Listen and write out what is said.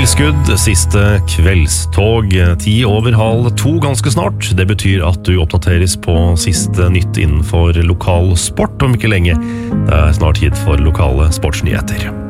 Tilskudd, siste kveldstog, 1:10 ganske snart. Det betyr at du oppdateres på siste nytt innenfor lokal sport om ikke lenge. Det er snart tid for lokale sportsnyheter.